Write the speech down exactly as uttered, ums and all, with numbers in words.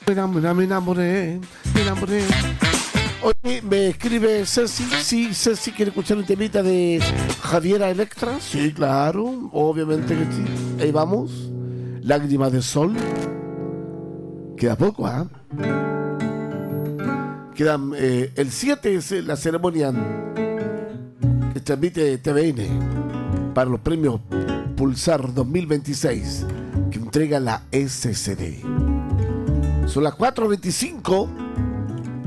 Me enamoré, me enamoré, me enamoré. Oye, me escribe Ceci, sí, Ceci quiere escuchar un temita de Javiera Electra. Sí, claro, obviamente que sí. Ahí vamos. Lágrimas de sol. Queda poco, ¿ah? ¿eh? Quedan, eh, el siete es la ceremonia que transmite T V N para los premios Pulsar dos mil veintiséis que entrega la S C D. Son las cuatro veinticinco.